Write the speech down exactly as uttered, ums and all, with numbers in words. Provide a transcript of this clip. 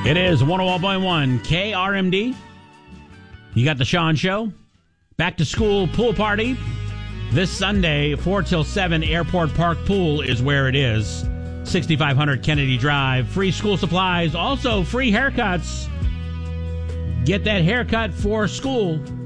It is one oh one point one K R M D. You got the Sean Show. Back to school pool party. This Sunday, four till seven, Airport Park Pool is where it is. sixty-five hundred Kennedy Drive. Free school supplies. Also free haircuts. Get that haircut for school.